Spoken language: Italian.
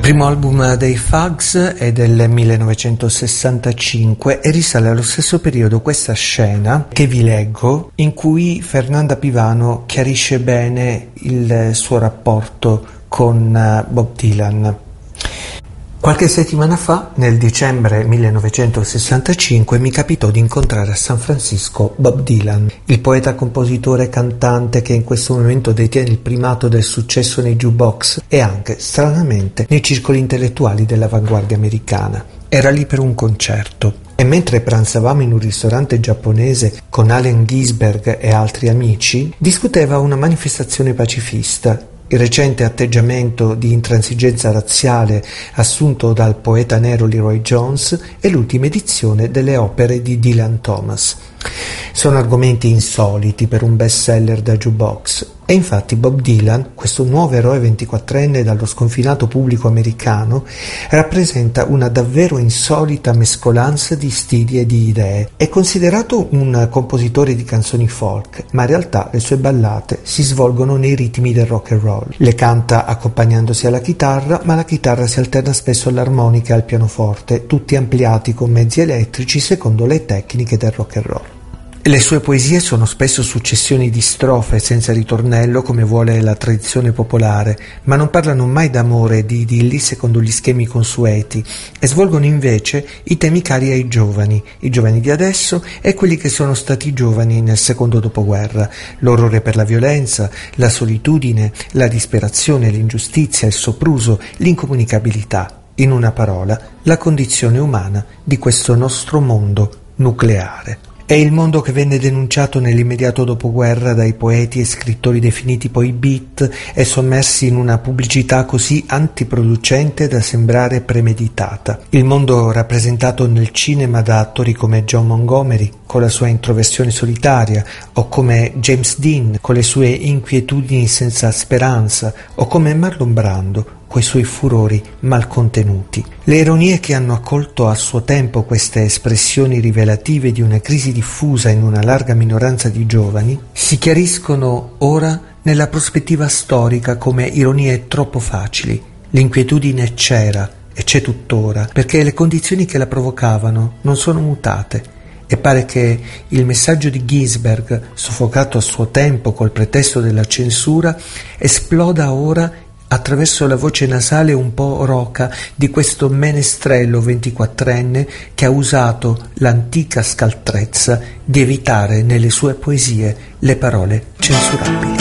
Primo album dei Fugs è del 1965 e risale allo stesso periodo questa scena che vi leggo, in cui Fernanda Pivano chiarisce bene il suo rapporto con Bob Dylan. Qualche settimana fa, nel dicembre 1965, mi capitò di incontrare a San Francisco Bob Dylan, il poeta, compositore e cantante che in questo momento detiene il primato del successo nei jukebox e anche, stranamente, nei circoli intellettuali dell'avanguardia americana. Era lì per un concerto e mentre pranzavamo in un ristorante giapponese con Allen Ginsberg e altri amici, discuteva una manifestazione pacifista, il recente atteggiamento di intransigenza razziale assunto dal poeta nero Leroy Jones e l'ultima edizione delle opere di Dylan Thomas. Sono argomenti insoliti per un bestseller da jukebox e infatti Bob Dylan, questo nuovo eroe 24enne dallo sconfinato pubblico americano, rappresenta una davvero insolita mescolanza di stili e di idee. È considerato un compositore di canzoni folk, ma in realtà le sue ballate si svolgono nei ritmi del rock and roll. Le canta accompagnandosi alla chitarra, ma la chitarra si alterna spesso all'armonica e al pianoforte, tutti ampliati con mezzi elettrici secondo le tecniche del rock and roll. Le sue poesie sono spesso successioni di strofe senza ritornello come vuole la tradizione popolare, ma non parlano mai d'amore e di idilli secondo gli schemi consueti e svolgono invece i temi cari ai giovani di adesso e quelli che sono stati giovani nel secondo dopoguerra, l'orrore per la violenza, la solitudine, la disperazione, l'ingiustizia, il sopruso, l'incomunicabilità, in una parola, la condizione umana di questo nostro mondo nucleare. È il mondo che venne denunciato nell'immediato dopoguerra dai poeti e scrittori definiti poi beat e sommersi in una pubblicità così antiproducente da sembrare premeditata. Il mondo rappresentato nel cinema da attori come John Montgomery con la sua introversione solitaria, o come James Dean con le sue inquietudini senza speranza, o come Marlon Brando coi suoi furori mal contenuti. Le ironie che hanno accolto a suo tempo queste espressioni rivelative di una crisi diffusa in una larga minoranza di giovani si chiariscono ora nella prospettiva storica come ironie troppo facili. L'inquietudine c'era e c'è tuttora, perché le condizioni che la provocavano non sono mutate. E pare che il messaggio di Ginsberg, soffocato a suo tempo col pretesto della censura, esploda ora attraverso la voce nasale un po' roca di questo menestrello 24enne che ha usato l'antica scaltrezza di evitare nelle sue poesie le parole censurabili.